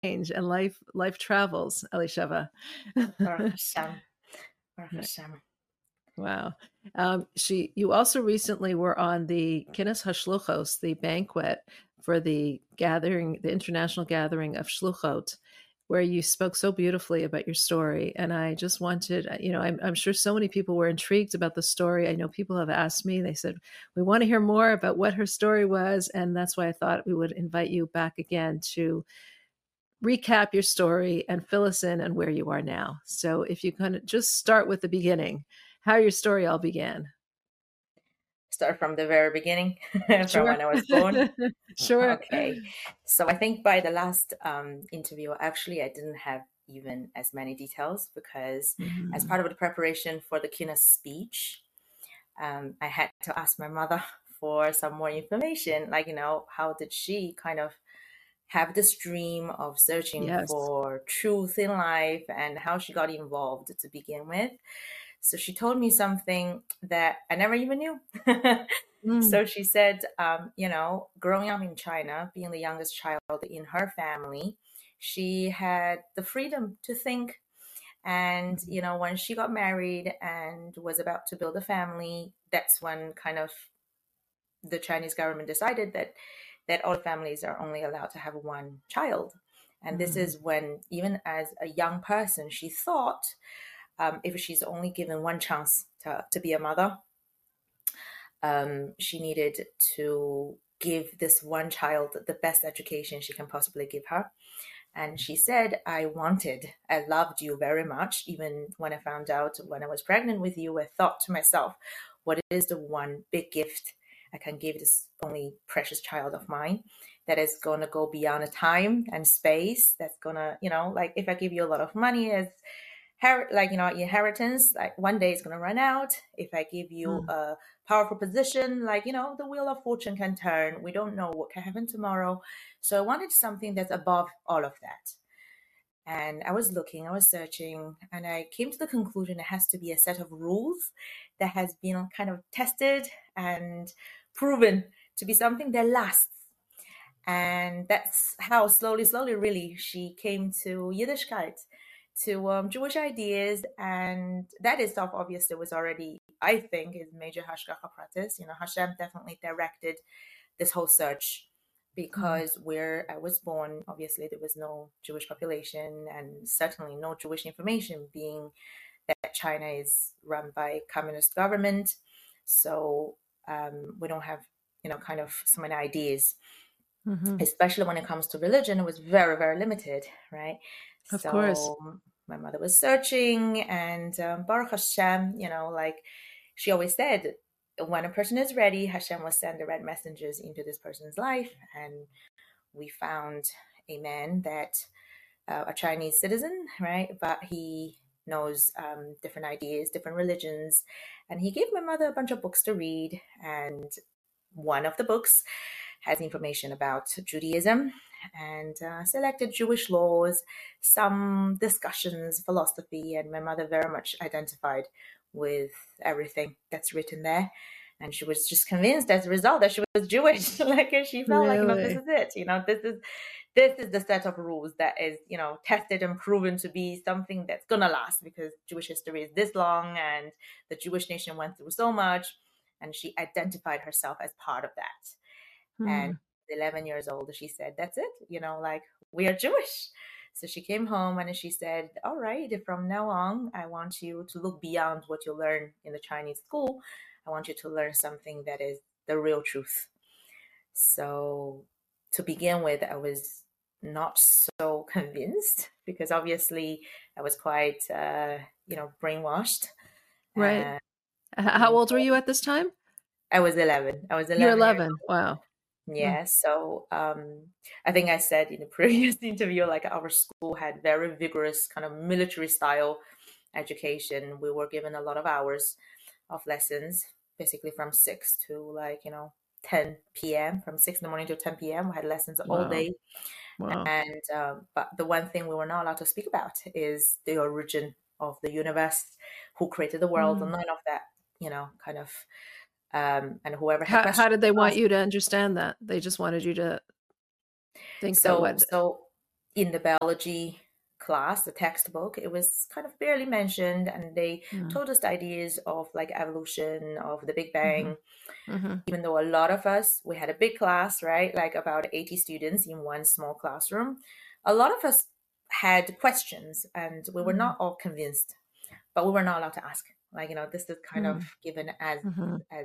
and life travels, Elisheva. Baruch Hashem. Baruch Hashem. Wow. You also recently were on the Kinnis HaShluchos, the banquet for the international gathering of Shluchot, where you spoke so beautifully about your story. And I just wanted, I'm sure so many people were intrigued about the story. I know people have asked me, they said, we want to hear more about what her story was. And that's why I thought we would invite you back again to recap your story and fill us in on where you are now. So if you kind of just start with the beginning, how your story all began. Start from the very beginning, Sure. from when I was born. Sure. Okay. So I think by the last interview, actually, I didn't have even as many details because as part of the preparation for the Kinnis speech, I had to ask my mother for some more information. Like, how did she kind of have this dream of searching for truth in life and how she got involved to begin with. So she told me something that I never even knew. So she said, growing up in China, being the youngest child in her family, she had the freedom to think. And, when she got married and was about to build a family, that's when kind of the Chinese government decided that all families are only allowed to have one child. And this is when, even as a young person, she thought if she's only given one chance to be a mother, she needed to give this one child the best education she can possibly give her. And she said, I loved you very much. Even when I found out when I was pregnant with you, I thought to myself, what is the one big gift I can give this only precious child of mine that is going to go beyond time and space? That's going to, like if I give you a lot of money as inheritance, like one day it's going to run out. If I give you a powerful position, like, the wheel of fortune can turn. We don't know what can happen tomorrow. So I wanted something that's above all of that. And I was searching, and I came to the conclusion it has to be a set of rules that has been kind of tested and proven to be something that lasts. And that's how slowly, really, she came to Yiddishkeit, to Jewish ideas. And that itself, obviously, was already, I think, is major Hashgacha Pratis. Hashem definitely directed this whole search. Because where I was born, obviously, there was no Jewish population and certainly no Jewish information, being that China is run by communist government. So we don't have, kind of so many ideas, especially when it comes to religion. It was very, very limited, right? Of course. My mother was searching, and Baruch Hashem, like she always said, when a person is ready, Hashem will send the right messengers into this person's life. And we found a man that, a Chinese citizen, right? But he knows different ideas, different religions. And he gave my mother a bunch of books to read. And one of the books has information about Judaism and selected Jewish laws, some discussions, philosophy. And my mother very much identified with everything that's written there. And she was just convinced as a result that she was Jewish. Like, she felt like, this is it. This is the set of rules that is, tested and proven to be something that's going to last, because Jewish history is this long and the Jewish nation went through so much. And she identified herself as part of that. And 11 years old, she said, that's it. Like, we are Jewish. So she came home and she said, all right, from now on, I want you to look beyond what you learn in the Chinese school. I want you to learn something that is the real truth. So to begin with, I was not so convinced, because obviously I was quite, brainwashed. Right. How old were you at this time? I was 11. You're 11. Wow. Yeah. So I think I said in a previous interview, like, our school had very vigorous kind of military style education. We were given a lot of hours of lessons, basically from 6 to 10 p.m. From 6 in the morning to 10 p.m. We had lessons all day. Wow. And but the one thing we were not allowed to speak about is the origin of the universe, who created the world, and none of that, kind of. And whoever had questions. How did they want you to understand that? They just wanted you to think So in the biology class, the textbook, it was kind of barely mentioned, and they Mm. told us the ideas of like evolution, of the Big Mhm. Bang. Mhm. Even though a lot of us, we had a big class, right? Like about 80 students in one small classroom. A lot of us had questions, and we were Mhm. not all convinced, but we were not allowed to ask. Like, this is kind of Mhm. given as Mhm. as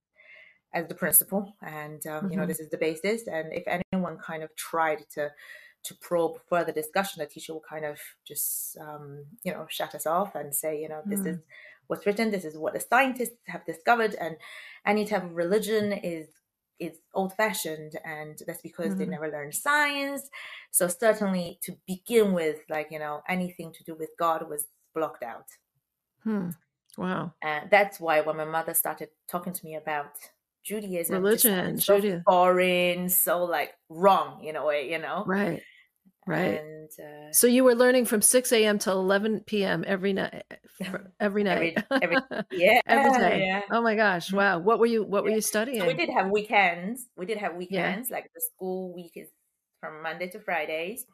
as the principle, and Mhm. this is the basis. And if anyone kind of tried to probe further discussion, the teacher will kind of just shut us off and say, this is Mhm. what's written, this is what the scientists have discovered, and any type of religion is old fashioned, and that's because they Mhm. never learned science. So certainly to begin with, like, anything to do with God was blocked out. Hmm. Wow. And that's why when my mother started talking to me about Judaism, just sounded Religion, so Judaism. foreign, so like wrong in a way. Right. Right. And So you were learning from 6 a.m. till 11 p.m. every night, every night, every yeah, every day. yeah. Oh my gosh. Wow. What were Yeah. you So we studying? did have weekends. We did have Yeah. weekends, like the school week is from Monday to Fridays.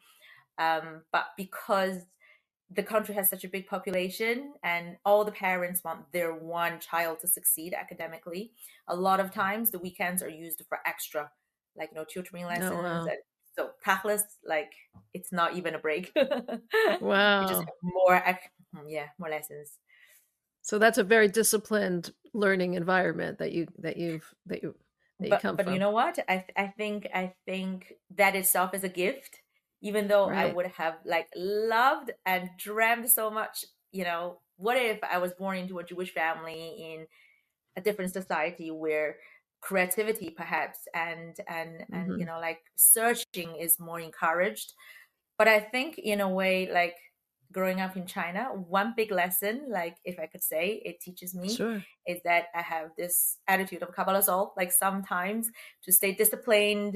But because the country has such a big population and all the parents want their one child to succeed academically, a lot of times the weekends are used for extra, like, tutoring Oh lessons. wow. And so tachlis, like, it's not even a break. You just Wow. have more lessons. So that's a very disciplined learning environment that you come But you from. know what? I think that itself is a gift, even though I Right. would have like loved and dreamed so much. What if I was born into a Jewish family in a different society where creativity perhaps and Hmm. like searching is more encouraged. But I think in a way, like, growing up in China, one big lesson, like, if I could say it teaches me, Sure. is that I have this attitude of Kabbalah soul, like sometimes to stay disciplined,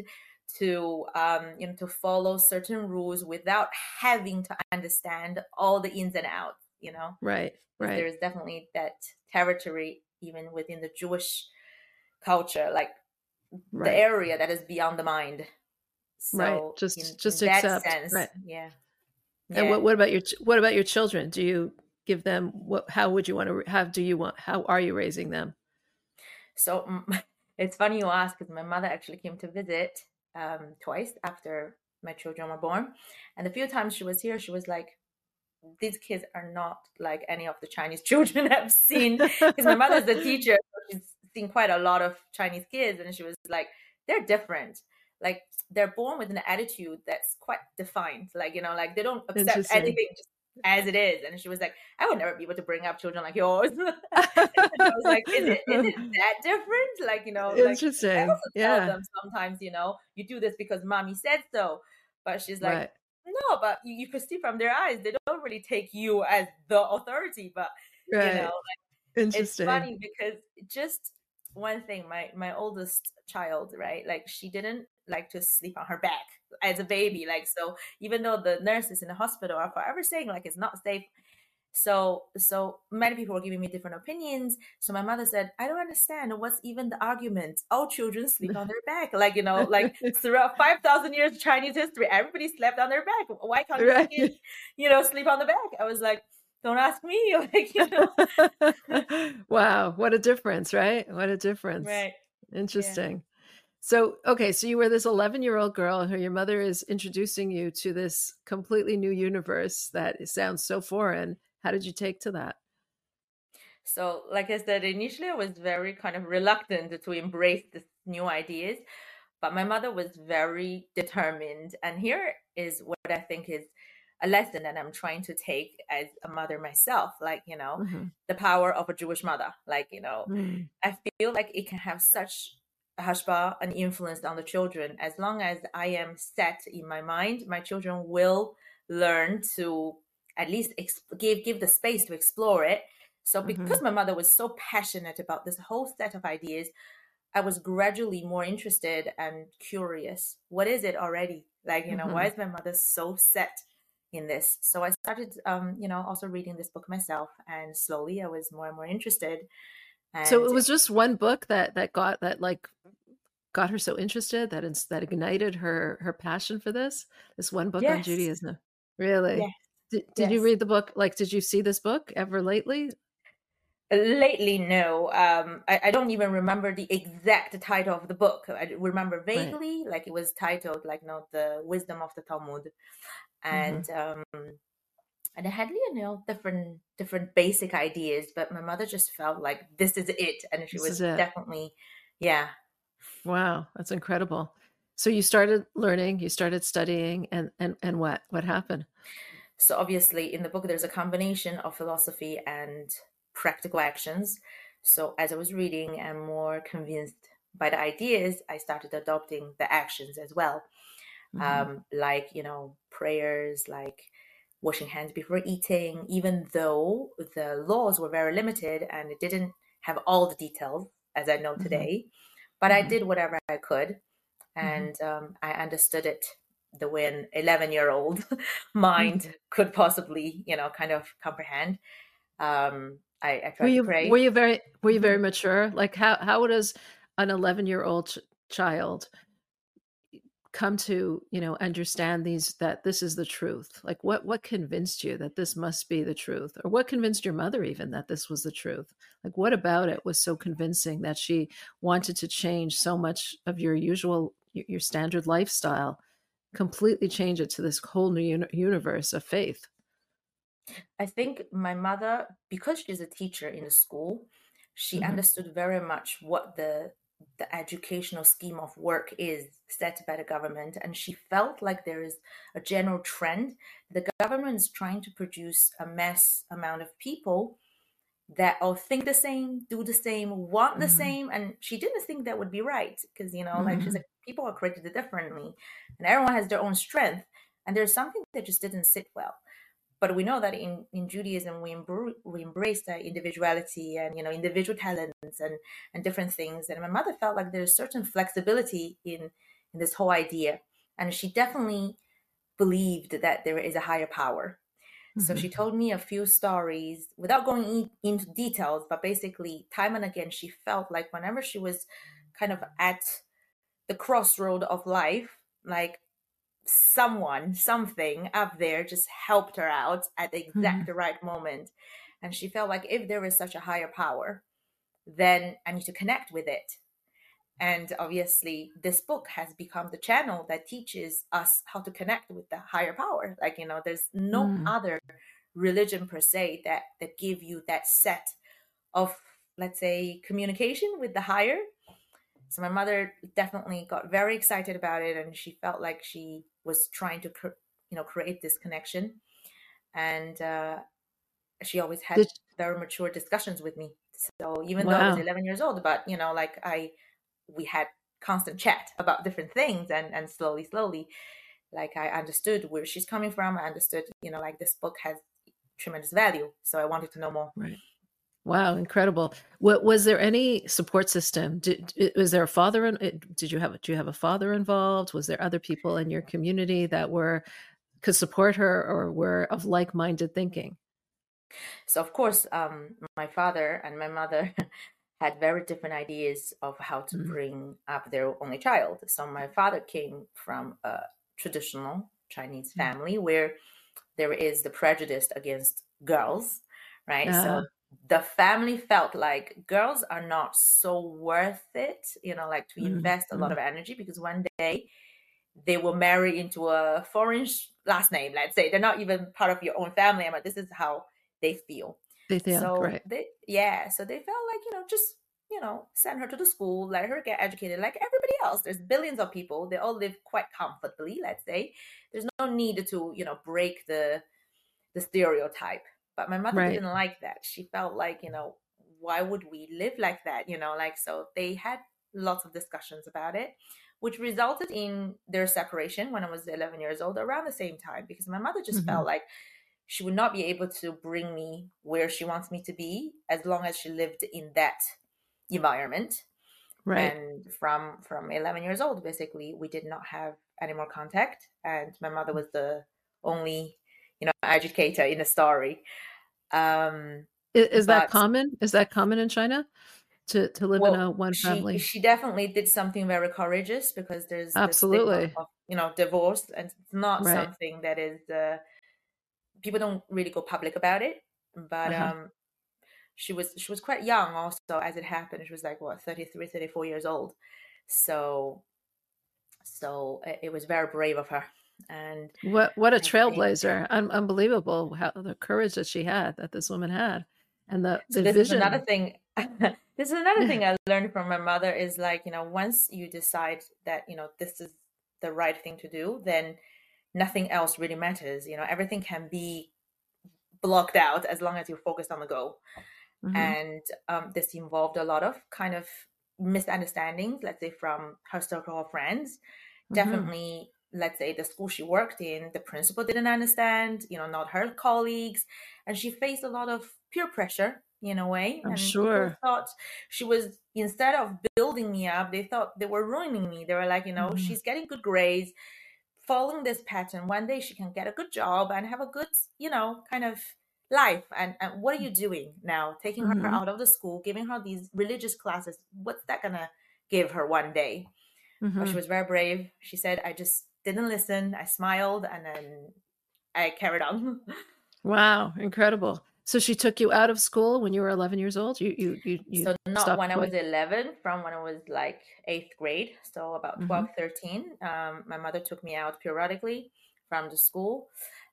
to follow certain rules without having to understand all the ins and outs. Right. Because Right. there's definitely that territory even within the Jewish culture, like the Right. area that is beyond the mind. Right. So in Just that accept. sense, Right. yeah, And yeah. what about your children? Do you give them how would you want to how are you raising them? So it's funny you ask, because my mother actually came to visit twice after my children were born, and the few times she was here, she was like, "These kids are not like any of the Chinese children I've seen." Because my mother's a teacher, so she's seen quite a lot of Chinese kids, and she was like, "They're different. Like, they're born with an attitude that's quite defined. Like, like they don't accept Interesting. anything just as it is." And she was like, "I would never be able to bring up children like yours." And I was like, "Is it that different? Like, like, I Interesting. also tell Yeah. them sometimes, you do this because mommy said so." But she's like, Right. "No, but you could see from their eyes, they don't really take you as the authority." But, you know, Right. it's Interesting. funny because just one thing, my oldest child, right? Like, she didn't like to sleep on her back as a baby. Like, so even though the nurses in the hospital are forever saying like it's not safe, so many people were giving me different opinions. So my mother said, "I don't understand what's even the argument. All children sleep on their back. Like, like throughout 5,000 years of Chinese history, everybody slept on their back. Why can't this Right. kid, sleep on the back?" I was like, "Don't ask me." Like. Wow, what a difference, right? What a difference. Right. Yeah. Interesting. So, okay, so you were this 11-year-old girl who your mother is introducing you to this completely new universe that sounds so foreign. How did you take to that? So, like I said, initially I was very kind of reluctant to embrace these new ideas, but my mother was very determined. And here is what I think is a lesson that I'm trying to take as a mother myself, like, Mhm. the power of a Jewish mother. Like, Mm. I feel like it can have such a hashpa, an influence on the children. As long as I am set in my mind, my children will learn to at least give the space to explore it. So because Mhm. my mother was so passionate about this whole set of ideas, I was gradually more interested and curious. What is it already? Like, why Mhm. is my mother so set in this? So I started, also reading this book myself, and slowly I was more and more interested. So And it was just one book that got that like got her so interested that that ignited her passion for this one book on Yes, Judaism? Really? yes, Did you yes. read the book? Like, did you see this book ever lately? Lately, no. I don't even remember the exact title of the book. I remember Right. vaguely, like it was titled, like, The Wisdom of the Talmud. Hmm. And and it had, different basic ideas, but my mother just felt like this is it. And she This was is it. definitely, yeah. Wow, that's incredible. So you started learning, you started studying, and what happened? So obviously in the book there's a combination of philosophy and practical actions. So as I was reading and more convinced by the ideas, I started adopting the actions as well. Hmm. Like, prayers, like washing hands before eating, even though the laws were very limited and it didn't have all the details as I know Hmm. today. But I Hmm. did whatever I could, Hmm. and I understood it the way an 11-year-old mind Hmm. could possibly, kind of comprehend. I tried to Were pray. you very Mhm. mature? Like, how does an 11-year-old child come to, understand that this is the truth? Like, what convinced you that this must be the truth? Or what convinced your mother even that this was the truth? Like, what about it was so convincing that she wanted to change so much of your standard lifestyle, completely change it to this whole new universe of faith? I think my mother, because she's a teacher in the school, she Hmm. understood very much what the educational scheme of work is set by the government, and she felt like there is a general trend. The government is trying to produce a mass amount of people that all think the same, do the same, want the Hmm. same, and she didn't think that would be right because like she's Hmm. like, people are created differently, and everyone has their own strength, and there's something that just didn't sit well. But we know that in Judaism we embrace that individuality and individual talents and different things. And my mother felt like there's certain flexibility in this whole idea, and she definitely believed that there is a higher power. So Hmm. she told me a few stories without going into details, but basically, time and again, she felt like whenever she was kind of at the crossroad of life, like someone, something up there just helped her out at the exact Hmm. right moment. And she felt like if there is such a higher power, then I need to connect with it. And obviously, this book has become the channel that teaches us how to connect with the higher power. Like, there's no Hmm. other religion per se that give you that set of, let's say, communication with the higher. So my mother definitely got very excited about it, and she felt like she was trying to, create this connection. And she always had Did very mature discussions with me. So even though I was Wow. 11 years old, but like we had constant chat about different things, and slowly, like I understood where she's coming from. I understood, like this book has tremendous value. So I wanted to know more. Right. Wow, incredible. What was there any support system? Was there a father do you have a father involved? Was there other people in your community that could support her or were of like-minded thinking? So of course, my father and my mother had very different ideas of how to Mm. bring up their only child. So my father came from a traditional Chinese Mm. family where there is the prejudice against girls, right? Ah. So the family felt like girls are not so worth it, like to Mm. invest a lot Mm. of energy because one day they will marry into a foreign last name, let's say. They're not even part of your own family, but this is how they feel. They think, So right. so they felt like, just, send her to the school, let her get educated like everybody else. There's billions of people. They all live quite comfortably, let's say. There's no need to, break the stereotype. But my mother Right. didn't like that. She felt like, why would we live like that? Like, so they had lots of discussions about it, which resulted in their separation when I was 11 years old, around the same time, because my mother just Hmm. felt like she would not be able to bring me where she wants me to be as long as she lived in that environment. Right. And from 11 years old, basically, we did not have any more contact, and my mother was the only, educator in the story. Is that But common? Is that common in China? to live in Well, a one family. she definitely did something very courageous, because there's the stigma Absolutely. of, divorce, and it's not Right. something that is people don't really go public about it. But Uh-huh. she was quite young also as it happened. She was like, what, 33, 34 years old. So it was very brave of her. And What a I think trailblazer. Unbelievable how the courage that she had, that this woman had, and so. the This is another vision. thing. This is another thing I learned from my mother, is like, once you decide that, this is the right thing to do, then nothing else really matters. Everything can be blocked out as long as you're focused on the goal. Hmm. And this involved a lot of kind of misunderstandings, let's say, from her circle of friends. Hmm. Definitely, let's say, the school she worked in, the principal didn't understand, not her colleagues. And she faced a lot of peer pressure in a way. I'm And people sure. thought she was, instead of building me up, they thought they were ruining me. They were like, Hmm. she's getting good grades, following this pattern. One day she can get a good job and have a good, kind of life. And what are you doing now? Taking her Hmm. out of the school, giving her these religious classes. What's that gonna give her one day? But she Hmm. was very brave. She said, I just didn't listen. I smiled, and then I carried on. Wow, incredible. So she took you out of school when you were 11 years old? You So not stopped when I was going? 11, from when I was like eighth grade. So about Hmm. 12, 13. My mother took me out periodically from the school.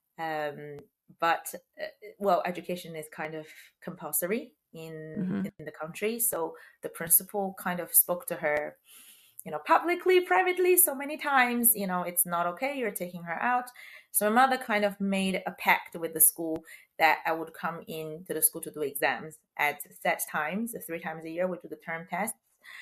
Um, but well, education is kind of compulsory Hmm. in the country. So the principal kind of spoke to her, publicly, privately, so many times. It's not okay. You're taking her out. So my mother kind of made a pact with the school that I would come in to the school to do exams at set times, 3 times a year. We do the term tests.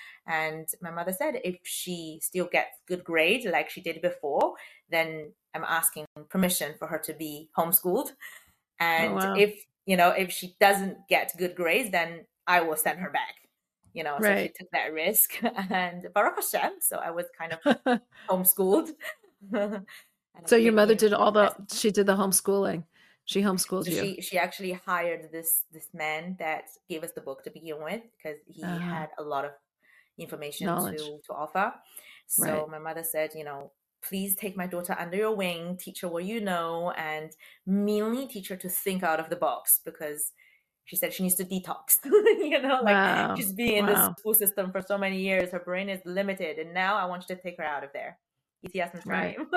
And my mother said if she still gets good grades like she did before, then I'm asking permission for her to be homeschooled. Oh, And wow. if she doesn't get good grades, then I will send her back. So she Right. took that risk, and Baruch Hashem, so I was kind of homeschooled. And So I've your been mother in did all the, fantastic. she did the homeschooling. She homeschooled So you. she actually hired this man that gave us the book to begin with, because he Uh, had a lot of information knowledge. to offer. Right. So my mother said, please take my daughter under your wing, teach her what you know, and mainly teach her to think out of the box, because she said she needs to detox. Like, Wow. she's been in the Wow. school system for so many years, her brain is limited, and now I want you to take her out of there. ETS Right. Mitzrayim.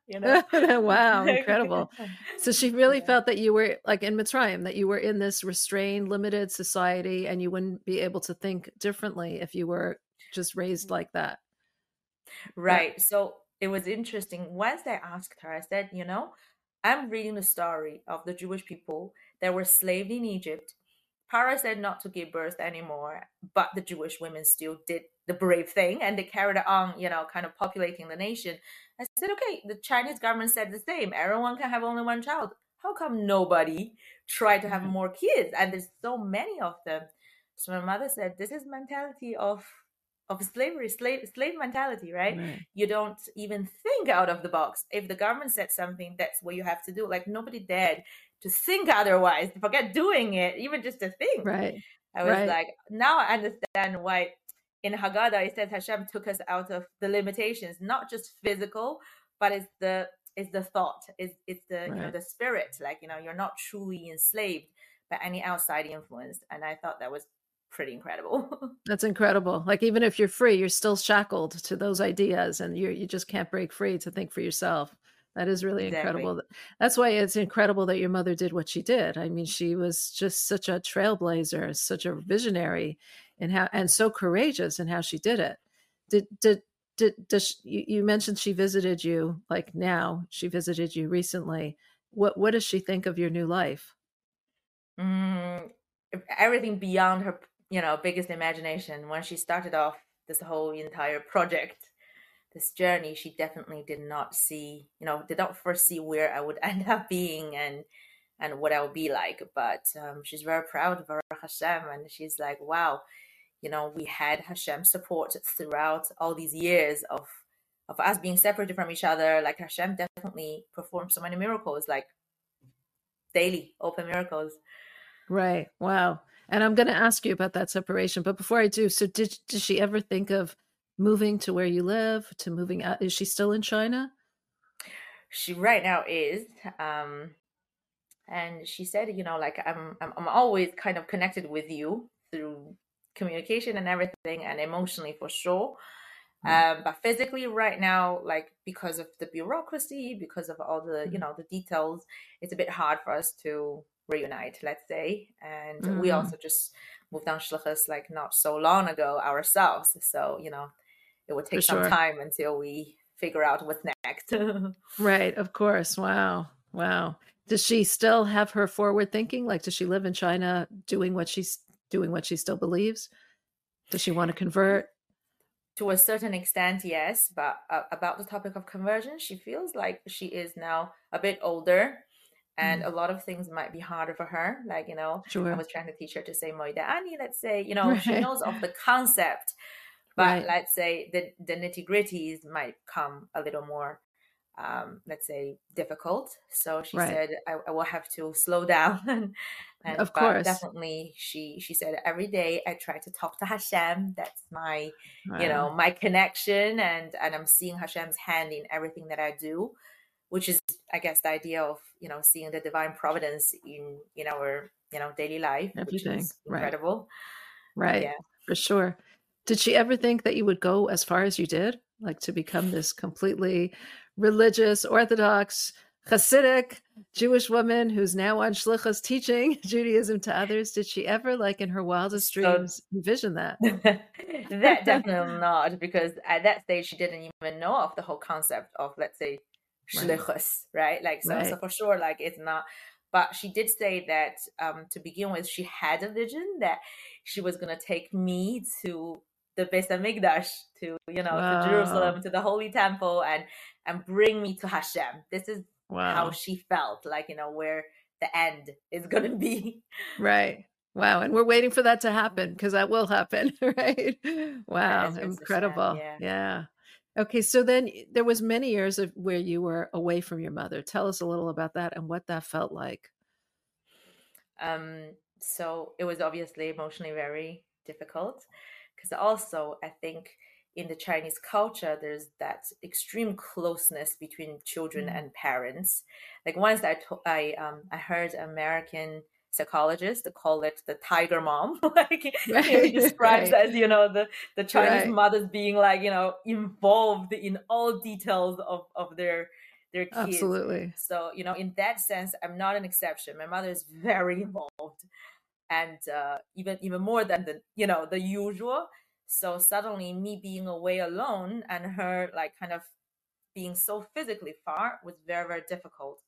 Wow, incredible. So she really Yeah. felt that you were like in Mitzrayim, that you were in this restrained, limited society, and you wouldn't be able to think differently if you were just raised like that. That, Right. So it was interesting. Once I asked her, I said, I'm reading the story of the Jewish people that were slaved in Egypt. Para said not to give birth anymore, but the Jewish women still did the brave thing, and they carried on, kind of populating the nation. I said, okay, the Chinese government said the same. Everyone can have only one child. How come nobody tried to have right. more kids? And there's so many of them. So my mother said, this is mentality of slavery, slave mentality, right? Right. You don't even think out of the box. If the government said something, that's what you have to do. Like, nobody dared to think otherwise, forget doing it, even just to think. Right. I was Right. like, now I understand why in Haggadah it says Hashem took us out of the limitations, not just physical, but it's the thought, it's the Right. the spirit. Like, you're not truly enslaved by any outside influence. And I thought that was pretty incredible. That's incredible. Like even if you're free, you're still shackled to those ideas and you just can't break free to think for yourself. That is really Exactly. incredible. That's why it's incredible that your mother did what she did. I mean, she was just such a trailblazer, such a visionary in how and so courageous in how she did it. You mentioned she visited you like now, she visited you recently. What does she think of your new life? Mm, everything beyond her, biggest imagination. When she started off this whole entire project, this journey, she definitely did not see, did not foresee where I would end up being, and what I would be like. But she's very proud of Baruch Hashem, and she's like, wow, we had Hashem's support throughout all these years of us being separated from each other. Like, Hashem definitely performed so many miracles, like daily open miracles. Right. Wow. And I'm going to ask you about that separation. But before I do, so did she ever think of moving to where you live, to moving out? Is she still in China? She right now is. Um, and she said, like I'm always kind of connected with you through communication and everything, and emotionally for sure. Right. But physically right now, like because of the bureaucracy, because of all the Mm. the details, it's a bit hard for us to reunite, let's say. And we Mm, also just moved on Schlichus like not so long ago ourselves, so it would for take some sure. time until we figure out what's next. Right, of course. Wow. Wow. Does she still have her forward thinking? Like, does she live in China doing what she still believes? Does she want to convert? To a certain extent, yes, but about the topic of conversion, she feels like she is now a bit older and Mm, a lot of things might be harder for her. Like, I sure. was trying to teach her to say Moida Ani, let's say, she Right. knows of the concept, but Right. let's say the nitty gritties might come a little more let's say difficult. So she Right. said I will have to slow down and Of but course. definitely she said every day I try to talk to Hashem. That's my Wow. my connection, and I'm seeing Hashem's hand in everything that I do, which is I guess the idea of seeing the divine providence in our daily life, which Everything. is Right. incredible. Right. Yeah. For sure. Did she ever think that you would go as far as you did? Like to become this completely religious, Orthodox, Hasidic Jewish woman who's now on shlichus teaching Judaism to others? Did she ever, like in her wildest So dreams, envision that? that definitely not, because at that stage she didn't even know of the whole concept of, let's say, Right. shlichus, right? Like so Right. for sure, like it's not. But she did say that to begin with, she had a vision that she was gonna take me to the Beis Hamikdash, to Wow. Jerusalem, to the Holy Temple, and bring me to Hashem. This is how Wow. she felt, like where the end is gonna be. Right. Wow. And we're waiting for that to happen because that will happen, right? Wow. Ezra's Hashem, Incredible. yeah. Yeah. Okay. So then there was many years of where you were away from your mother. Tell us a little about that and what that felt like. So it was obviously emotionally very difficult because also I think in the Chinese culture there's that extreme closeness between children Mm. and parents. Like once I heard American psychologists call it the tiger mom. Like it Right. describes Right. as the Chinese Right. mothers being like involved in all details of their kids. Absolutely. So, in that sense, I'm not an exception. My mother is very involved, and even more than the usual. So suddenly, me being away alone and her like kind of being so physically far was very very difficult.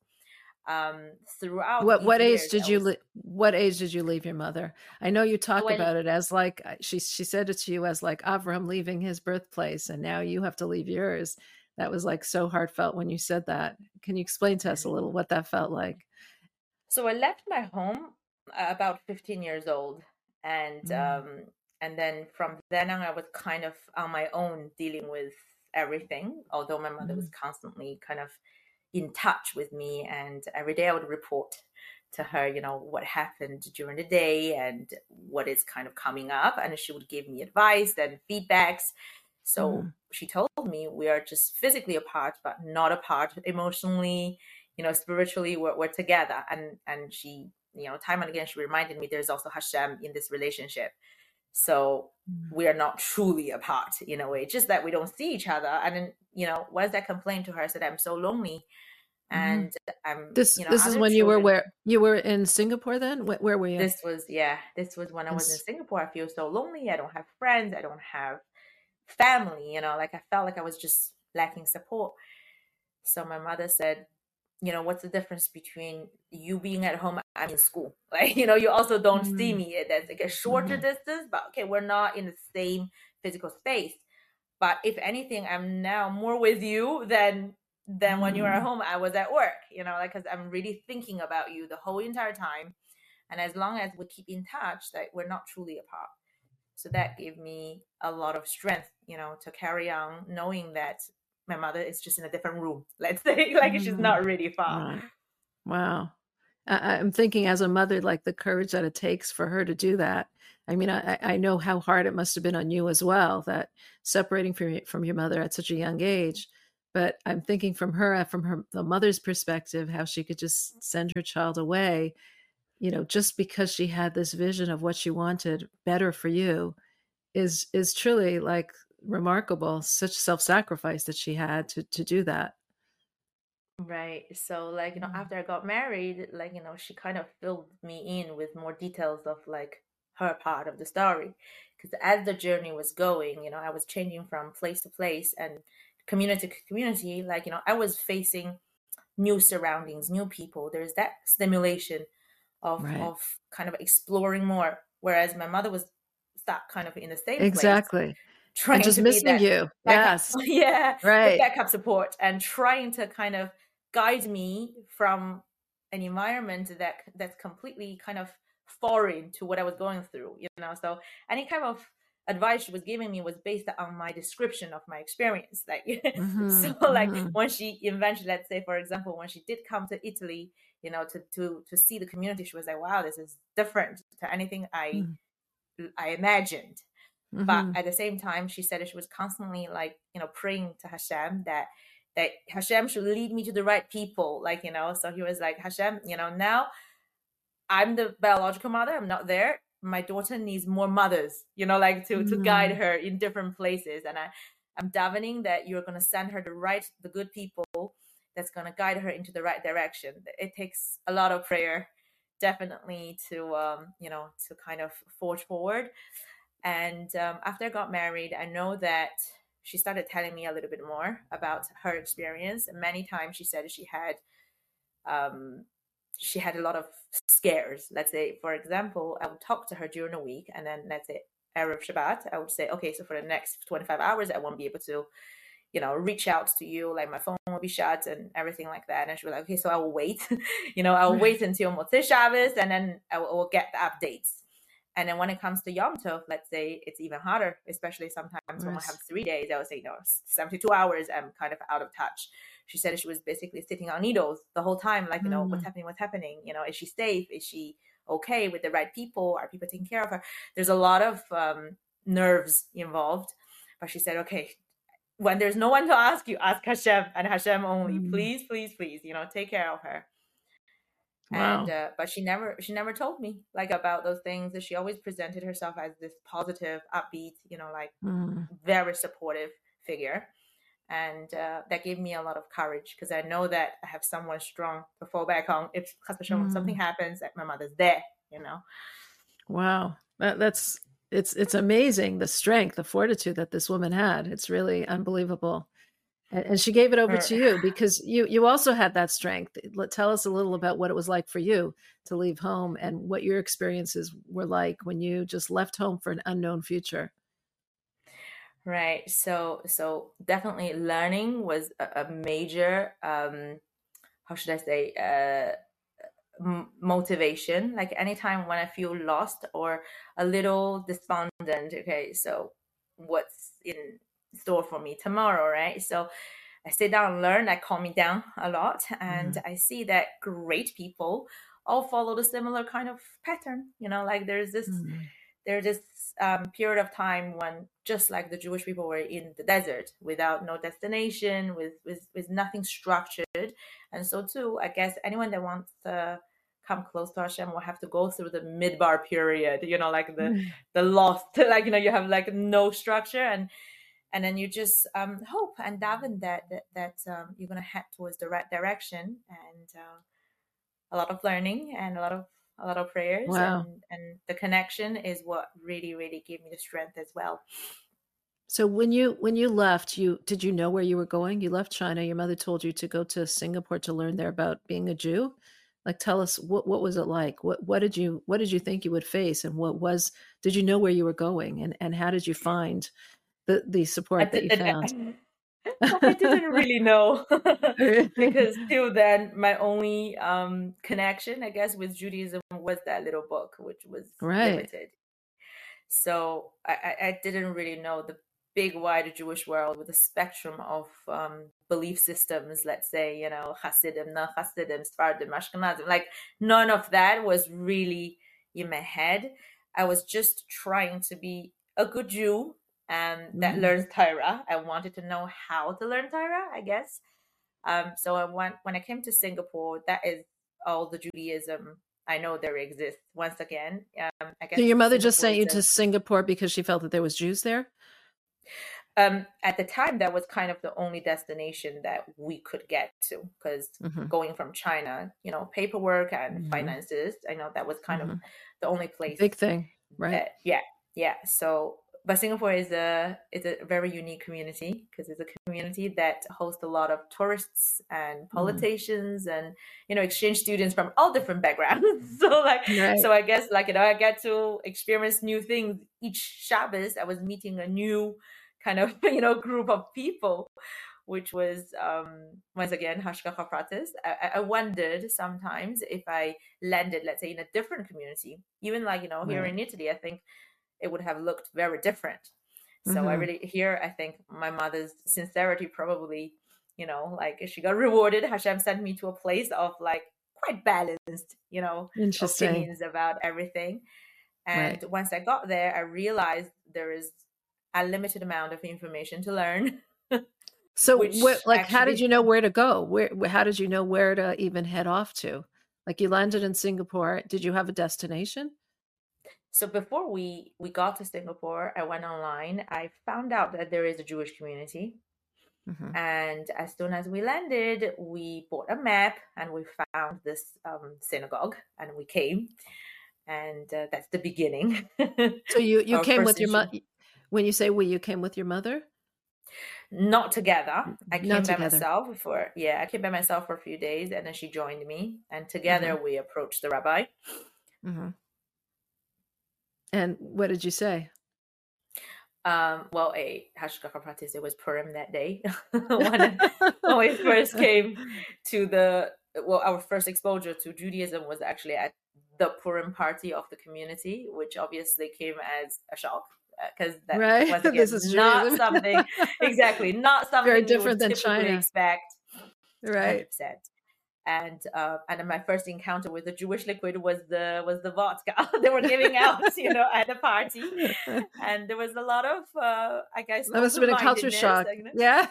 Throughout these years, I was What age did you leave your mother? I know you talk when about it as like she said it to you as like Avram leaving his birthplace and now you have to leave yours. That was like so heartfelt when you said that. Can you explain to us a little what that felt like? so I left my home about 15 years old, and Mm, then from then on, I was kind of on my own dealing with everything. Although my mother was mm, constantly kind of in touch with me, and every day I would report to her, what happened during the day and what is kind of coming up, and she would give me advice and feedbacks. So mm, she told me we are just physically apart, but not apart emotionally, spiritually. We're together, and she, time and again, she reminded me there's also Hashem in this relationship. So mm. we are not truly apart in a way, just that we don't see each other. And then, once I complained to her, I said, I'm so lonely. Mhm. And I'm, This is other when you were children. where you were in Singapore then? Where were you? This was when I In, was in Singapore. I feel so lonely. I don't have friends. I don't have family, like I felt like I was just lacking support. So my mother said, what's the difference between you being at home and in school? Like, you also don't see mm, me. That's like a shorter mhm, distance, but okay, we're not in the same physical space. But if anything, I'm now more with you than when you were at mm. home, I was at work, like, because I'm really thinking about you the whole entire time. And as long as we keep in touch, that we're not truly apart. So that gave me a lot of strength, to carry on, knowing that my mother is just in a different room. Let's say, like she's Mm. not really far. Right. Wow. I'm thinking as a mother, like the courage that it takes for her to do that. I mean, I know how hard it must have been on you as well, that separating from your mother at such a young age. But I'm thinking from her the mother's perspective, how she could just send her child away, just because she had this vision of what she wanted better for you is truly like remarkable. Such self-sacrifice that she had to do that. Right. So, like, Mm. after I got married, like, she kind of filled me in with more details of like her part of the story. Because as the journey was going, I was changing from place to place and community to community. Like, I was facing new surroundings, new people. There's that stimulation Right. of kind of exploring more. Whereas my mother was stuck kind of in the same place, Exactly. And trying just to be missing that you. backup, Yes. yeah, the Right. backup support, and trying to kind of guide me from an environment that's completely kind of foreign to what I was going through. So any kind of advice she was giving me was based on my description of my experience. Like, so Mhm. like Mhm. when she eventually, let's say for example, when she did come to Italy, to see the community, she was like, wow, this is different to anything Mhm. I imagined. But Mhm. at the same time, she said that she was constantly like, praying to Hashem that Hashem should lead me to the right people. Like, so he was like, Hashem, now I'm the biological mother, I'm not there. My daughter needs more mothers, like to guide Mhm. her in different places. And I'm davening that you're gonna send her the good people that's gonna guide her into the right direction. It takes a lot of prayer, definitely, to kind of forge forward. And after I got married, I know that she started telling me a little bit more about her experience. And many times um, she had a lot of scares. Let's say, for example, I would talk to her during the week, and then let's say Erev Shabbat, I would say, okay, so for the next 25 hours, I won't be able to, reach out to you. Like my phone will be shut and everything like that. And she was like, okay, so I will wait. I will wait until Motzei Shabbos, and then I will get the updates. And then when it comes to Yom Tov, let's say it's even harder, especially sometimes when we have Course. 3 days, I would say, 72 hours, I'm kind of out of touch. She said she was basically sitting on needles the whole time, like, what's Mm. happening, what's happening? Is she safe? Is she okay with the right people? Are people taking care of her? There's a lot of nerves involved. But she said, okay, when there's no one to ask, you ask Hashem and Hashem only. Mm. Please, please, please, take care of her. And Wow. but she never told me like about those things. She always presented herself as this positive, upbeat, like Mm. very supportive figure. And that gave me a lot of courage, because I know that I have someone strong to fall back on if something Mm. happens, that my mother's there. Wow. It's amazing the strength, the fortitude that this woman had. It's really unbelievable. And she gave it over to you because you also had that strength. Tell us a little about what it was like for you to leave home and what your experiences were like when you just left home for an unknown future. Right. So definitely learning was a major how should I say motivation. Like anytime when I feel lost or a little despondent, okay, so what's in store for me tomorrow, right? So I sit down and learn. That calm me down a lot, and Mm. I see that great people all follow the similar kind of pattern. Like Mm. there's this period of time when, just like the Jewish people were in the desert without no destination, with nothing structured. And so too, I guess anyone that wants to come close to Hashem will have to go through the midbar period, like Mm. the lost, like, you have like no structure, and then you just hope and daven that you're going to head towards the right direction. And a lot of learning and a lot of prayers, Wow. and the connection is what really really gave me the strength as well. So when you left, did you know where you were going? You left China. Your mother told you to go to Singapore to learn there about being a Jew. Like tell us what was it like? What did you think you would face and did you know where you were going and how did you find the I, support that did, you I, found? I didn't really know, because till then my only connection, I guess, with Judaism was that little book, which was Right. limited. So I didn't really know big, wide Jewish world with a spectrum of belief systems. Let's say, Hasidim, non Hasidim, Sephardim, Ashkenazim. Like none of that was really in my head. I was just trying to be a good Jew that learns Torah. I wanted to know how to learn Torah, I guess. So when I came to Singapore, that is all the Judaism I know there exists. Once again, I guess. So your mother just sent you to Singapore because she felt that there was Jews there? At the time, that was kind of the only destination that we could get to, because going from China, paperwork and finances, I know that was kind of the only place. Big thing, right? Yeah. So, but Singapore is a very unique community, because it's a community that hosts a lot of tourists and politicians and exchange students from all different backgrounds. So so I guess I get to experience new things each Shabbos. I was meeting a new kind of group of people, which was once again hashgacha pratis. I wondered sometimes if I landed, let's say, in a different community, even here in Italy, I think it would have looked very different. So I think my mother's sincerity probably, she got rewarded. Hashem sent me to a place of quite balanced, opinions about everything. And once I got there, I realized there is a limited amount of information to learn. So how did you know where to go? How did you know where to even head off to? Like, you landed in Singapore. Did you have a destination? So before we got to Singapore, I went online. I found out that there is a Jewish community. And as soon as we landed, we bought a map and we found this synagogue, and we came. And that's the beginning. So you came with your mother. When you say you came with your mother? Not together. I came by myself for a few days, and then she joined me, and together we approached the rabbi. And what did you say? Well, a hashgacha pratis, it was Purim that day. when we first came to our first exposure to Judaism was actually at the Purim party of the community, which obviously came as a shock, because that was, again, this is not something not something very different than China expect. Right. 100%. And my first encounter with the Jewish liquid was the vodka they were giving out, at the party, and there was a lot of I guess that must have been a culture shock. Yeah.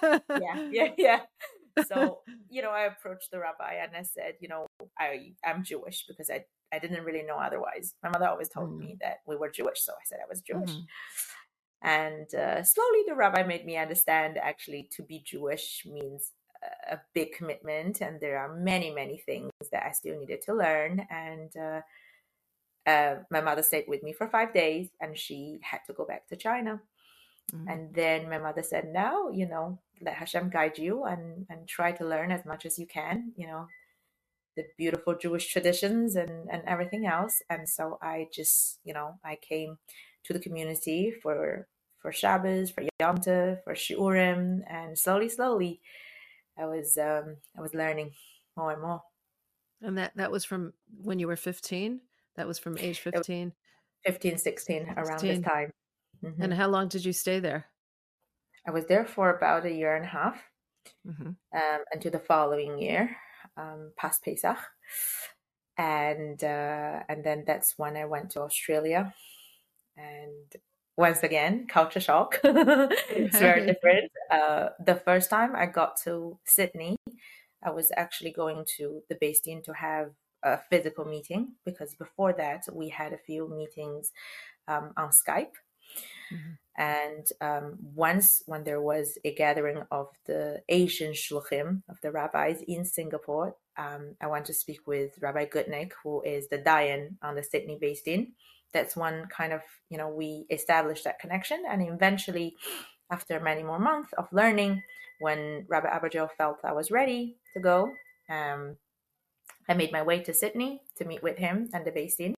So I approached the rabbi and I said, I'm Jewish, because I didn't really know otherwise. My mother always told me that we were Jewish, so I said I was Jewish. And slowly the rabbi made me understand, actually, to be Jewish means a big commitment, and there are many, many things that I still needed to learn. And my mother stayed with me for 5 days, and she had to go back to China. And then my mother said, now, let Hashem guide you and try to learn as much as you can, the beautiful Jewish traditions and everything else. And so I just, I came to the community for Shabbos, for Yom Tov, for Shiurim, and slowly I was learning more and more. And that was from when you were 15? That was from age 15? 15, 16, around this time. And how long did you stay there? I was there for about a year and a half, until the following year, past Pesach. And then that's when I went to Australia. And once again, culture shock. It's very different. The first time I got to Sydney, I was actually going to the Beis Din to have a physical meeting, because before that we had a few meetings on Skype. And once, when there was a gathering of the Asian shluchim, of the rabbis in Singapore, I went to speak with Rabbi Gutnick, who is the Dayan on the Sydney Beis Din. That's one kind of, we established that connection. And eventually, after many more months of learning, when Rabbi Abergel felt I was ready to go, I made my way to Sydney to meet with him and the Beis Din.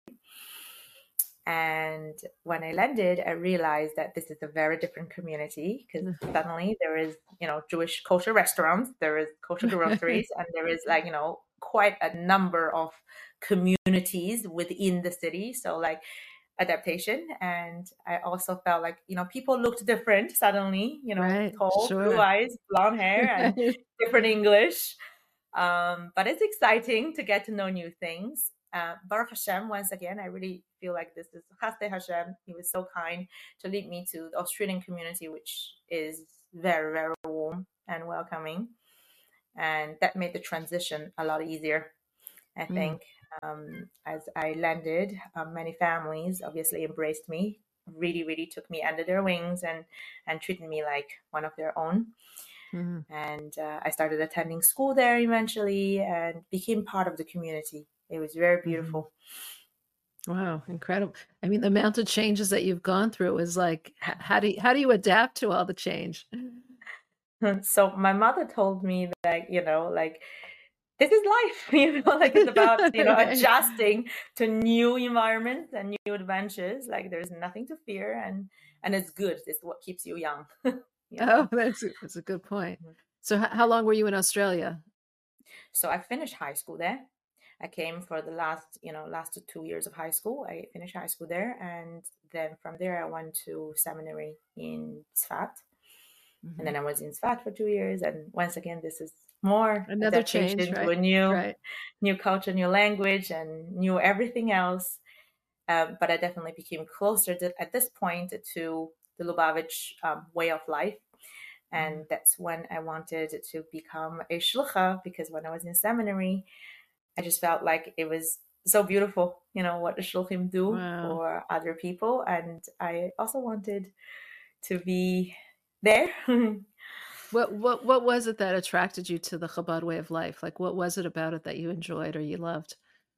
And when I landed, I realized that this is a very different community, because suddenly there is, Jewish kosher restaurants, there is kosher groceries, and there is quite a number of communities within the city. So adaptation. And I also felt like, people looked different suddenly, Right. tall, blue Sure. eyes, blonde hair, and different English. But it's exciting to get to know new things. Baruch Hashem, once again, I really feel like this is Chasdei Hashem. He was so kind to lead me to the Australian community, which is very, very warm and welcoming. And that made the transition a lot easier, I think. As I landed, many families obviously embraced me, really, really took me under their wings and treated me like one of their own. And I started attending school there eventually and became part of the community. It was very beautiful. Wow, incredible. I mean, the amount of changes that you've gone through is like, how do you adapt to all the change? So my mother told me that, like, this is life, like it's about, Right. adjusting to new environments and new adventures. Like there's nothing to fear, and it's good. It's what keeps you young. Oh, that's a good point. So how long were you in Australia? So I finished high school there. I came for the last 2 years of high school. I finished high school there, and then from there I went to seminary in Tzfat. And then I was in Tzfat for 2 years. And once again, this is more Another adaptation change, to right? a new culture, new language, and new everything else. But I definitely became closer at this point to the Lubavitch way of life. And that's when I wanted to become a shlucha, because when I was in seminary, I just felt like it was so beautiful, what the shluchim do for other people. And I also wanted to be there. What was it that attracted you to the Chabad way of life? Like, what was it about it that you enjoyed or you loved?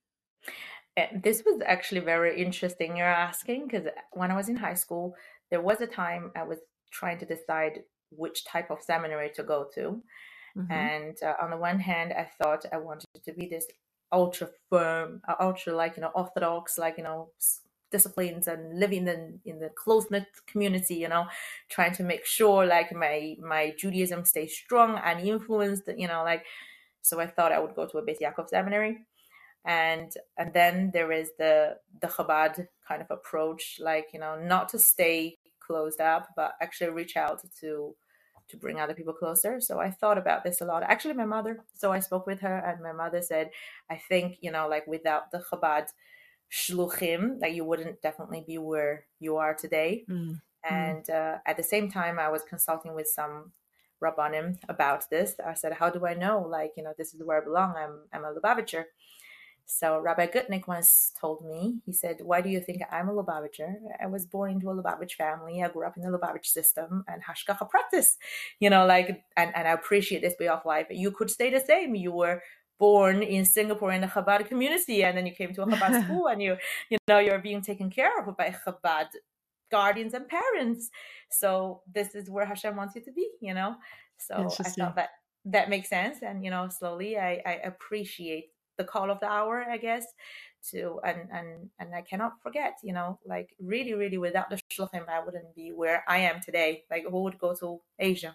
This was actually very interesting you're asking, because when I was in high school, there was a time I was trying to decide which type of seminary to go to. And on the one hand, I thought I wanted to be this ultra firm, ultra orthodox, disciplines, and living in the close-knit community, trying to make sure like my Judaism stays strong and influenced, so I thought I would go to a Beit Yaakov seminary. And then there is the Chabad kind of approach, not to stay closed up, but actually reach out to bring other people closer. So I thought about this a lot. Actually, my mother, so I spoke with her, and my mother said, I think, without the Chabad shluchim, that you wouldn't definitely be where you are today. And at the same time, I was consulting with some Rabbanim about this. I said, how do I know? This is where I belong. I'm a Lubavitcher. So Rabbi Gutnick once told me, he said, why do you think I'm a Lubavitcher? I was born into a Lubavitch family. I grew up in the Lubavitch system and hashgacha practice, and I appreciate this way of life. You could stay the same. You were born in Singapore in the Chabad community, and then you came to a Chabad school, and you're being taken care of by Chabad guardians and parents. So this is where Hashem wants you to be, So I thought that makes sense. And, slowly I appreciate the call of the hour, I guess, and I cannot forget, really, really, without the shluchim, I wouldn't be where I am today. Like, who would go to Asia,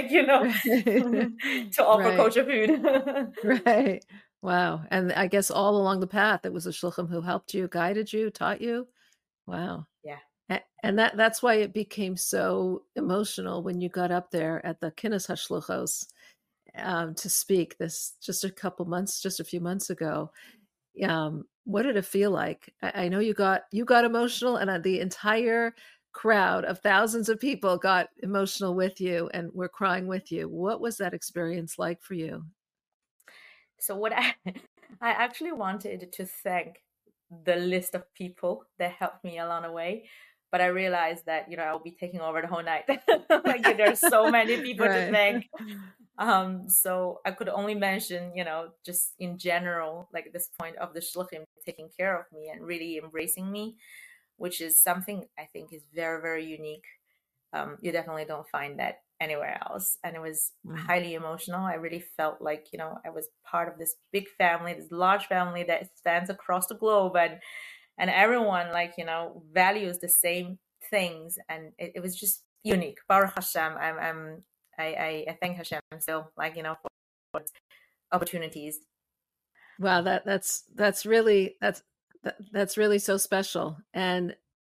to offer kosher food? Right. Wow. And I guess all along the path, it was a shluchim who helped you, guided you, taught you. Wow. Yeah. And that's why it became so emotional when you got up there at the Kinnis Hashluchos to speak this just a few months ago. What did it feel like? I know you got emotional, and the entire crowd of thousands of people got emotional with you and were crying with you. What was that experience like for you? So what I actually wanted to thank the list of people that helped me along the way, but I realized that I'll be taking over the whole night. There's so many people to thank. So I could only mention, just in general, like this point of the shluchim taking care of me and really embracing me, which is something I think is very, very unique. You definitely don't find that anywhere else. And it was highly emotional. I really felt like, I was part of this big family, this large family that spans across the globe, and everyone values the same things. And it was just unique. Baruch Hashem. I thank Hashem still, for opportunities. Wow, that's really so special. And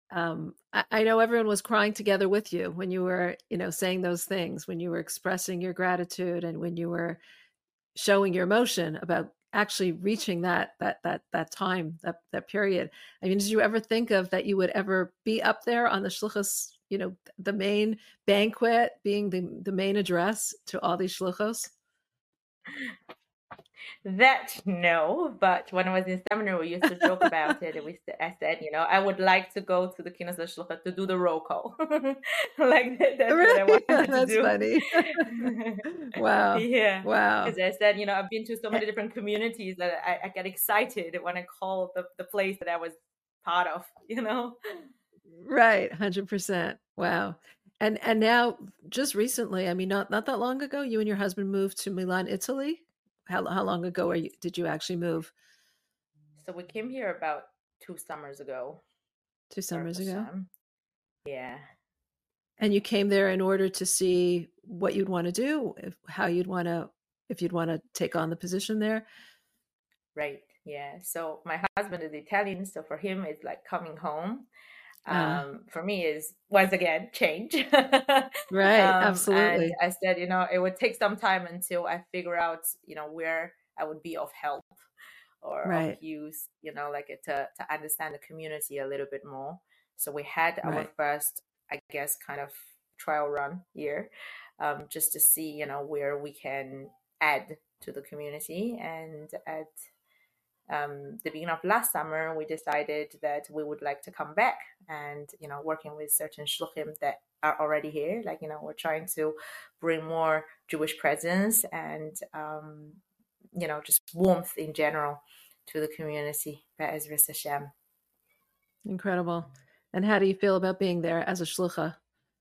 I know everyone was crying together with you when you were, saying those things, when you were expressing your gratitude and when you were showing your emotion about actually reaching that time, that period. I mean, did you ever think of that you would ever be up there on the shluchos, the main banquet, being the main address to all these shluchos? That no, but when I was in seminary, we used to joke about it. I said, I would like to go to the Kinas Shlucha to do the roll call. Like that's what I Really? wanted to That's do. funny. Wow. Yeah, Wow. because I said, I've been to so many different communities that I get excited when I call the place that I was part of. Right, 100%. Wow. And now just recently, I mean not that long ago, you and your husband moved to Milan, Italy. How long ago did you actually move? So we came here about 2 summers ago, Two Baruch summers ago. Hashem. Yeah. And you came there in order to see what you'd want to do, if you'd want to take on the position there. Right. Yeah. So my husband is Italian, so for him it's like coming home. For me is once again change. Right, And absolutely. I said, it would take some time until I figure out, where I would be of help or of Right, use, like to understand the community a little bit more. So we had our right. first, I guess, kind of trial run here, just to see, where we can add to the community. And at the beginning of last summer, we decided that we would like to come back and, working with certain shluchim that are already here. Like, we're trying to bring more Jewish presence and, just warmth in general to the community. Be'ezras Hashem. Incredible. And how do you feel about being there as a shlucha?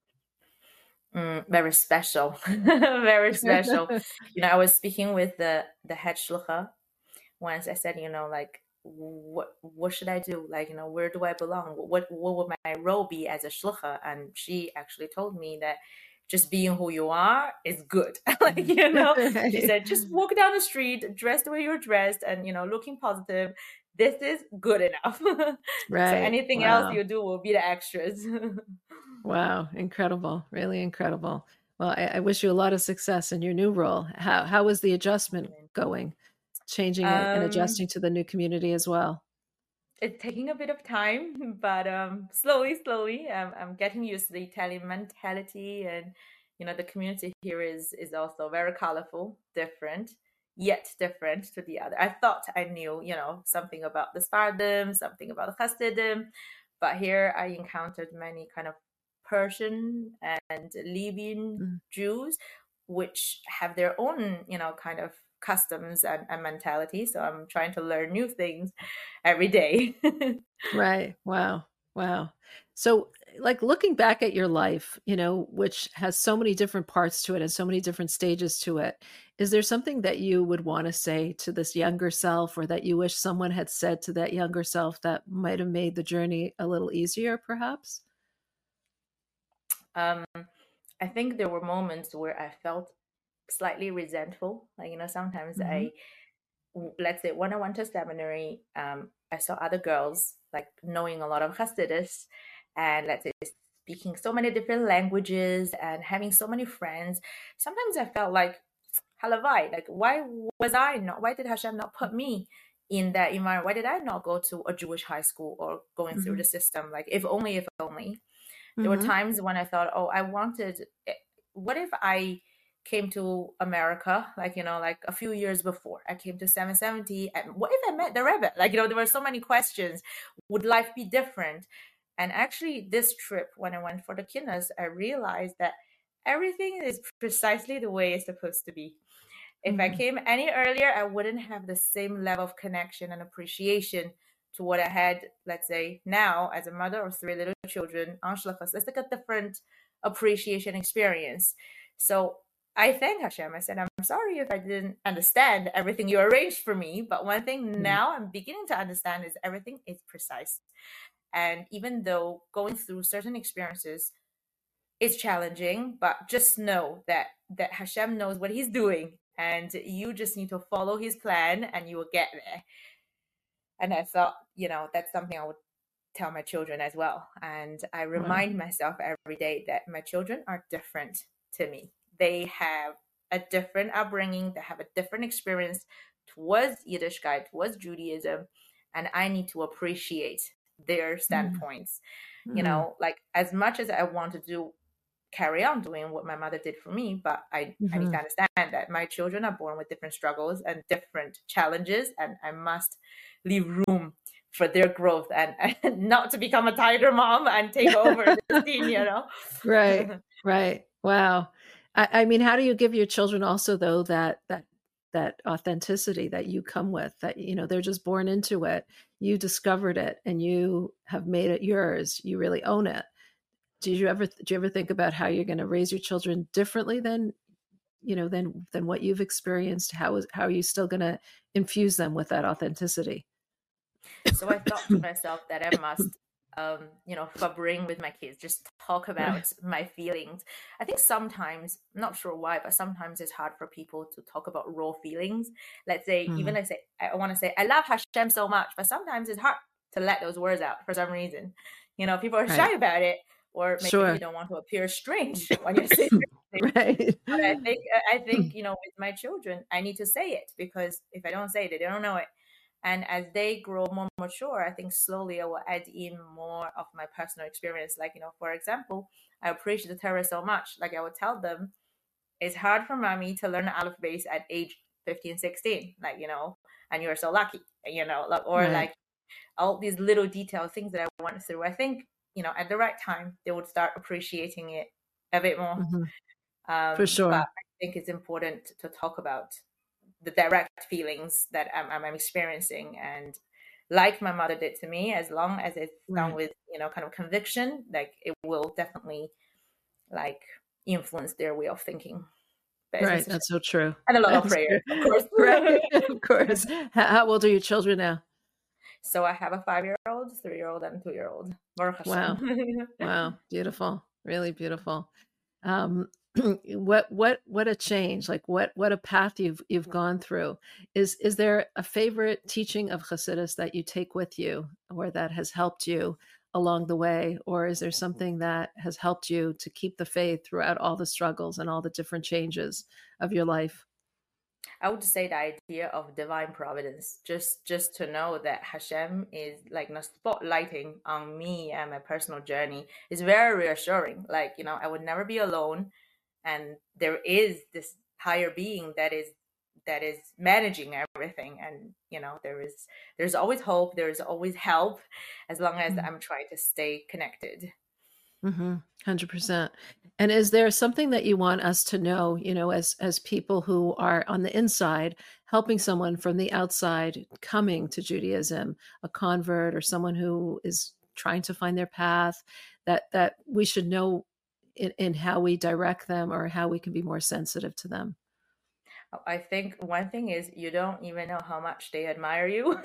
Very special, very special. I was speaking with the head shlucha once. I said, like, what should I do? Like, where do I belong? What would my role be as a shlucha? And she actually told me that just being who you are is good. Like, she Right. said, just walk down the street, dress the way you're dressed, and looking positive. This is good enough. So Right. anything else Wow. you do will be the extras. Wow. Incredible. Really incredible. Well, I wish you a lot of success in your new role. How was the adjustment going? Changing and um adjusting to the new community as well. it's taking a bit of time, but slowly, I'm getting used to the Italian mentality, and the community here is also very colorful, different, yet different to the other. I thought I knew, something about the Sfardim, something about the Hasidim, but here I encountered many kind of Persian and Libyan Mm. Jews, which have their own, kind of customs and mentality. So I'm trying to learn new things every day. Right. Wow. Wow. So, like looking back at your life, which has so many different parts to it and so many different stages to it, is there something that you would want to say to this younger self or that you wish someone had said to that younger self that might have made the journey a little easier, perhaps? um, I think there were moments where I felt slightly resentful. Like, sometimes Hmm. let's say when I went to seminary, I saw other girls like knowing a lot of Hasidus and let's say speaking so many different languages and having so many friends. Sometimes I felt like, halavai, like why did Hashem not put me in that environment? Why did I not go to a Jewish high school or going through the Hmm. system? Like, if only. There were Hmm. times when I thought, oh, what if I came to America, like, like a few years before I came to 770, and what if I met the Rebbe? Like, there were so many questions. Would life be different? And actually, this trip, when I went for the Kinnas, I realized that everything is precisely the way it's supposed to be. If I Hmm. came any earlier, I wouldn't have the same level of connection and appreciation to what I had, let's say, now as a mother of 3 little children. It's like a different appreciation experience. So I thank Hashem. I said, I'm sorry if I didn't understand everything you arranged for me. But one thing Right. now I'm beginning to understand is everything is precise. And even though going through certain experiences is challenging, but just know that Hashem knows what He's doing, and you just need to follow His plan, and you will get there. And I thought, that's something I would tell my children as well. And I remind myself every day that my children are different to me. They have a different upbringing, they have a different experience towards Yiddishkeit, towards Judaism, and I need to appreciate their standpoints. You know, like as much as I want to carry on doing what my mother did for me, but I need to understand that my children are born with different struggles and different challenges, and I must leave room for their growth and not to become a tiger mom and take over the scene, you know? Right. Wow. I mean, how do you give your children also, though, that authenticity that you come with, that, you know, they're just born into it. You discovered it and you have made it yours. You really own it. Do you ever think about how you're going to raise your children differently than, you know, than what you've experienced? How are you still going to infuse them with that authenticity? So I thought to myself that I must, you know, bring with my kids, just talk about my feelings. I think sometimes, not sure why, but sometimes it's hard for people to talk about raw feelings. Let's say, even let's say, I want to say, I love Hashem so much, but sometimes it's hard to let those words out for some reason. You know, people are shy about it, or maybe you don't want to appear strange when you're saying it. But I think, you know, with my children, I need to say it, because if I don't say it, they don't know it. And as they grow more mature, I think slowly I will add in more of my personal experience. Like, you know, for example, I appreciate the Torah so much. Like I would tell them, it's hard for mommy to learn Aleph Beis at age 15, 16. Like, you know, and you're so lucky, you know, or like all these little detailed things that I went through. I think, you know, at the right time, they would start appreciating it a bit more. For sure. But I think it's important to talk about the direct feelings that I'm experiencing, and like my mother did to me, as long as it's done with, you know, kind of conviction, like it will definitely like influence their way of thinking. That's so true. And a lot of prayer, of course. Of course. How old are your children now? So I have a 5-year-old, 3-year-old, and 2-year-old. Wow. Wow. Beautiful. Really beautiful. What a change, like what a path you've gone through. Is there a favorite teaching of Hasidus that you take with you, or that has helped you along the way, or is there something that has helped you to keep the faith throughout all the struggles and all the different changes of your life? I would say the idea of divine providence, just to know that Hashem is like spotlighting on me and my personal journey, is very reassuring. Like, you know, I would never be alone, and there is this higher being that is managing everything. And, you know, there's always hope, there's always help, as long as I'm trying to stay connected. 100%. And is there something that you want us to know, you know, as people who are on the inside, helping someone from the outside coming to Judaism, a convert or someone who is trying to find their path, that we should know in how we direct them, or how we can be more sensitive to them? I think one thing is, you don't even know how much they admire you,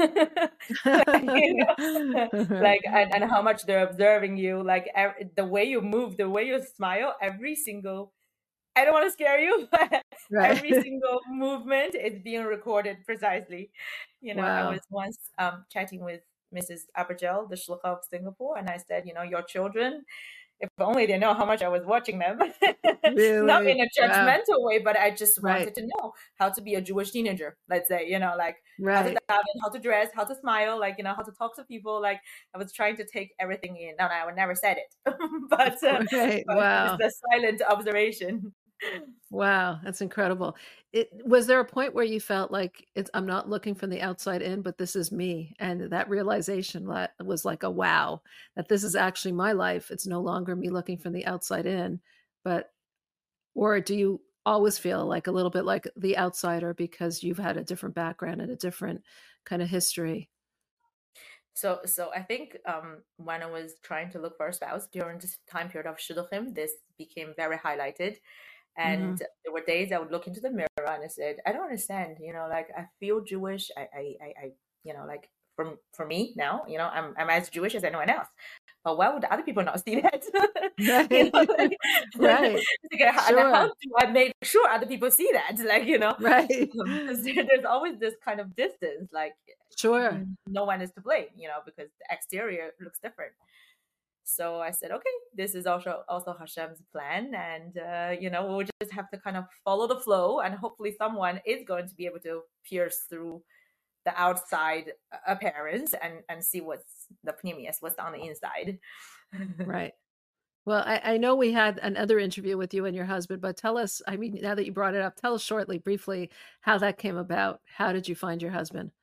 like, and how much they're observing you, like the way you move, the way you smile, every single, I don't want to scare you, but every single movement is being recorded precisely. You know, I was once chatting with Mrs. Abergel, the Shlucha of Singapore, and I said, you know, your children, if only they know how much I was watching them. Really? Not in a judgmental way, but I just wanted to know how to be a Jewish teenager, let's say, you know, like how to daven, how to dress, how to smile, like, you know, how to talk to people. Like I was trying to take everything in. No, I would never said it, but it's a silent observation. Wow, that's incredible. Was there a point where you felt like I'm not looking from the outside in, but this is me? And that realization was like a wow, that this is actually my life. It's no longer me looking from the outside in, or do you always feel like a little bit like the outsider because you've had a different background and a different kind of history? So I think when I was trying to look for a spouse during this time period of Shidduchim, this became very highlighted. And there were days I would look into the mirror and I said, I don't understand, you know, like I feel Jewish. I you know, like for me now, I'm as Jewish as anyone else. But why would other people not see that? Right. Like, Right. and how Sure. do I make sure other people see that? Like, Right. because there's always this kind of distance, like Sure. no one is to blame, because the exterior looks different. So I said, okay, this is also Hashem's plan, and we'll just have to kind of follow the flow, and hopefully someone is going to be able to pierce through the outside appearance and see what's the pneumius, what's on the inside. Right. Well, I know we had another interview with you and your husband, but tell us, I mean, now that you brought it up, tell us shortly, briefly, how that came about. How did you find your husband?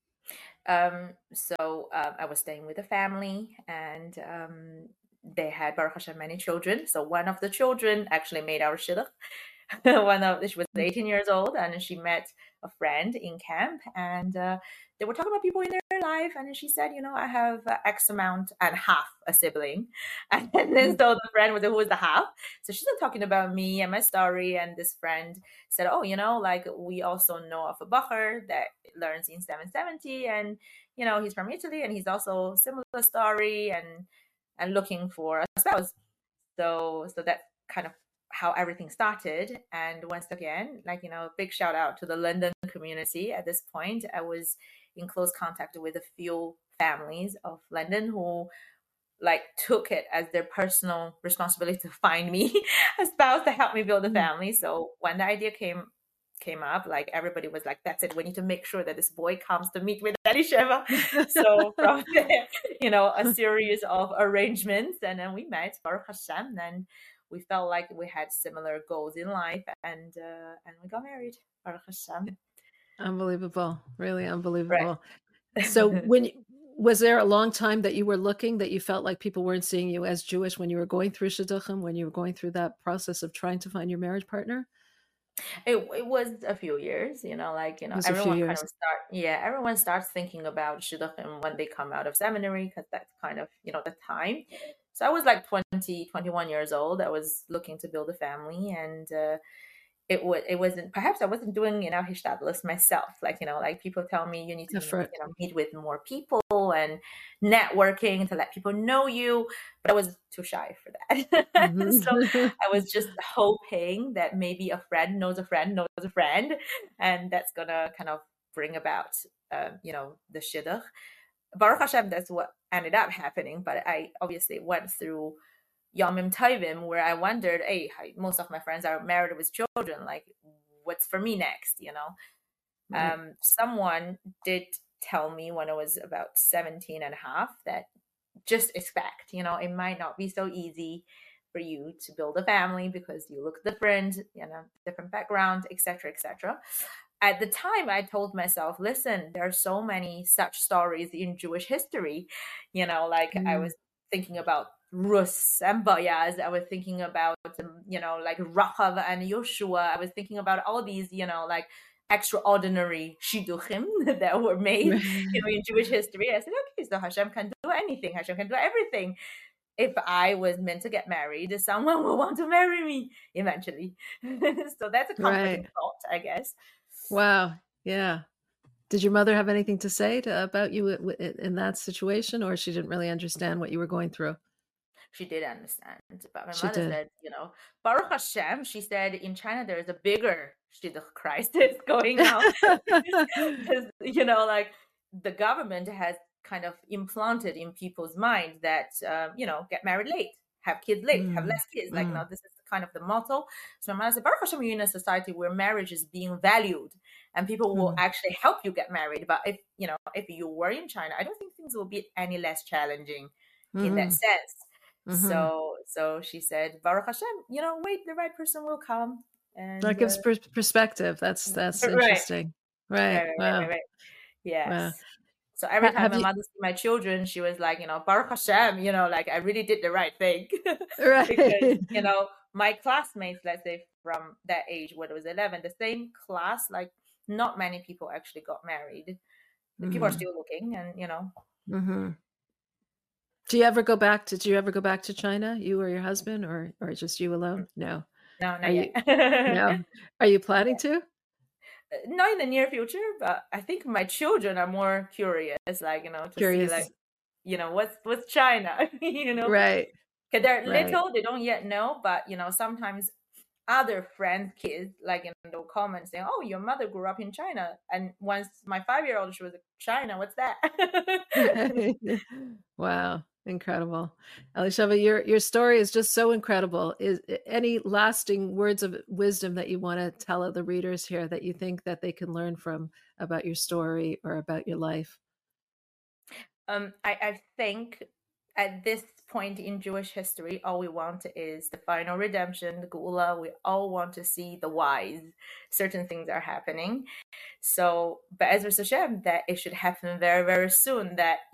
I was staying with a family, and they had Baruch Hashem many children. So one of the children actually made our shidduch. She was 18 years old, and she met a friend in camp, and they were talking about people in their life, and she said, I have X amount and half a sibling. And then so the friend was, who was the half? So she's talking about me and my story, and this friend said, oh, like we also know of a bacher that learns in 770, and he's from Italy, and he's also similar story, and looking for a spouse. So that's kind of how everything started. And once again, big shout out to the London community. At this point, I was in close contact with a few families of London who took it as their personal responsibility to find me a spouse to help me build a family. So when the idea came up, everybody was like, that's it, we need to make sure that this boy comes to meet with Elisheva. So from there, a series of arrangements, and then we met, Baruch Hashem, and we felt like we had similar goals in life, and we got married, Baruch Hashem. Unbelievable. Really unbelievable. Right. So was there a long time that you were looking, that you felt like people weren't seeing you as Jewish when you were going through shidduchim, when you were going through that process of trying to find your marriage partner? It was a few years, everyone kind of everyone starts thinking about shidduchim when they come out of seminary, because that's kind of, the time. So I was 21 years old. I was looking to build a family, and perhaps I wasn't doing, hishtadlus myself. People tell me you need to, meet with more people and networking to let people know you, but I was too shy for that. So I was just hoping that maybe a friend knows a friend knows a friend, and that's gonna kind of bring about, the shidduch. Baruch Hashem, that's what ended up happening. But I obviously went through Yomim Tovim where I wondered, hey, most of my friends are married with children. What's for me next? Right. Someone did tell me when I was about 17 and a half that just expect, it might not be so easy for you to build a family because you look different, different background, etc., etc. At the time, I told myself, listen, there are so many such stories in Jewish history. I was thinking about Rus and Boaz. I was thinking about, Rachav and Yoshua. I was thinking about all these, extraordinary shidduchim that were made, in Jewish history. I said, okay, so Hashem can do anything. Hashem can do everything. If I was meant to get married, someone will want to marry me eventually. So that's a comforting thought, I guess. Wow. Yeah. Did your mother have anything to say about you in that situation, or she didn't really understand what you were going through? She did understand, but my mother said, Baruch Hashem, she said, in China there is a bigger shidduch crisis going on. Because, the government has kind of implanted in people's minds that, get married late, have kids late, have less kids. This is kind of the motto. So my mother said, Baruch Hashem, you're in a society where marriage is being valued and people will actually help you get married. But if you were in China, I don't think things will be any less challenging in that sense. So she said, Baruch Hashem, wait, the right person will come. And that gives perspective. That's interesting. Right. Wow. Right. Yes. Wow. So every time my mother see my children, she was like, Baruch Hashem, I really did the right thing. Right. Because, my classmates, let's say from that age, when it was 11, the same class, not many people actually got married. The people are still looking, and, Did you ever go back to China, you or your husband, or just you alone? No. No, not yet. No. Are you planning to? not in the near future, but I think my children are more curious, like, to see, like, Curious. what's China, Right. because they're Right. little, they don't yet know, but sometimes other friends' kids, like, they'll comment saying, "Oh, your mother grew up in China," and once my 5-year-old, she was like, "China, what's that?" Wow, incredible. Elisheva, your story is just so incredible. Is any lasting words of wisdom that you want to tell the readers here that you think that they can learn from about your story or about your life? I think at this point in Jewish history, all we want is the final redemption, the Gula. We all want to see the wise. Certain things are happening. So, but Ezra Hashem, that it should happen very, very soon. That